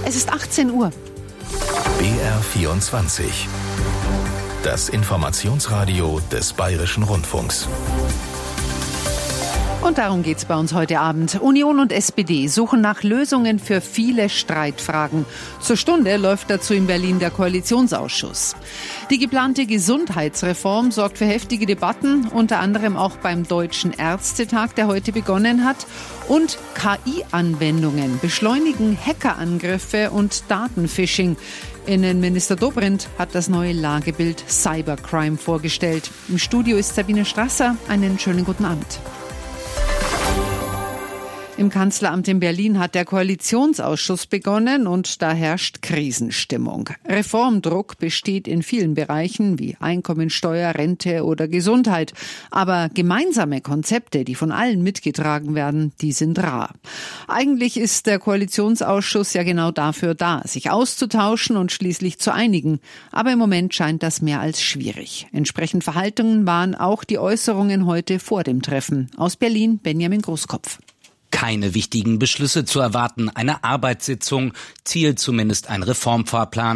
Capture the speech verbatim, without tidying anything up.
Es ist achtzehn Uhr. B R vierundzwanzig. Das Informationsradio des Bayerischen Rundfunks. Und darum geht's bei uns heute Abend. Union und S P D suchen nach Lösungen für viele Streitfragen. Zur Stunde läuft dazu in Berlin der Koalitionsausschuss. Die geplante Gesundheitsreform sorgt für heftige Debatten, unter anderem auch beim Deutschen Ärztetag, der heute begonnen hat. Und K I-Anwendungen beschleunigen Hackerangriffe und Datenphishing. Innenminister Dobrindt hat das neue Lagebild Cybercrime vorgestellt. Im Studio ist Sabine Strasser. Einen schönen guten Abend. Im Kanzleramt in Berlin hat der Koalitionsausschuss begonnen und da herrscht Krisenstimmung. Reformdruck besteht in vielen Bereichen wie Einkommensteuer, Rente oder Gesundheit. Aber gemeinsame Konzepte, die von allen mitgetragen werden, die sind rar. Eigentlich ist der Koalitionsausschuss ja genau dafür da, sich auszutauschen und schließlich zu einigen. Aber im Moment scheint das mehr als schwierig. Entsprechend Verhaltungen waren auch die Äußerungen heute vor dem Treffen. Aus Berlin Benjamin Großkopf. Keine wichtigen Beschlüsse zu erwarten, eine Arbeitssitzung, Ziel zumindest ein Reformfahrplan.